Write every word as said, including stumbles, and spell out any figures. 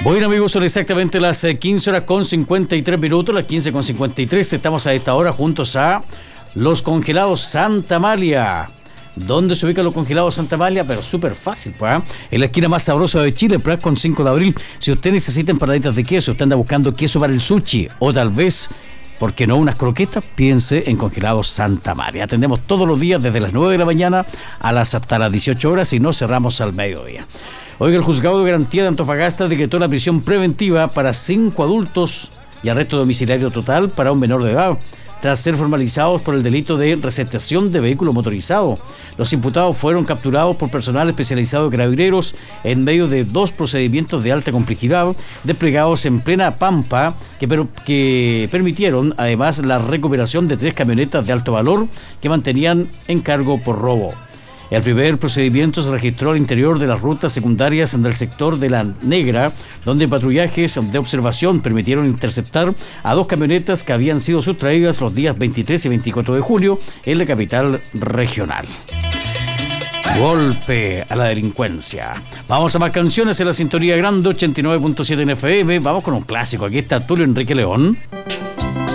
Bueno, amigos, son exactamente las quince horas con cincuenta y tres minutos, las quince con cincuenta y tres. Estamos a esta hora juntos a Los Congelados Santa Amalia. ¿Dónde se ubican los Congelados Santa Amalia? Pero súper fácil, pues, ¿eh? En la esquina más sabrosa de Chile, Prat con cinco de abril. Si usted necesita empanaditas de queso, usted anda buscando queso para el sushi, o tal vez, ¿por qué no unas croquetas? Piense en Congelados Santa Amalia. Atendemos todos los días desde las nueve de la mañana a las hasta las dieciocho horas y no cerramos al mediodía. Oiga, el juzgado de garantía de Antofagasta decretó la prisión preventiva para cinco adultos y arresto domiciliario total para un menor de edad, tras ser formalizados por el delito de receptación de vehículo motorizado. Los imputados fueron capturados por personal especializado de carabineros en medio de dos procedimientos de alta complejidad desplegados en plena Pampa que, per- que permitieron además la recuperación de tres camionetas de alto valor que mantenían en cargo por robo. El primer procedimiento se registró al interior de las rutas secundarias del sector de La Negra, donde patrullajes de observación permitieron interceptar a dos camionetas que habían sido sustraídas los días veintitrés y veinticuatro de julio en la capital regional. Golpe a la delincuencia. Vamos a más canciones en la sintonía grande ochenta y nueve punto siete en F M. Vamos con un clásico. Aquí está Tulio Enrique León.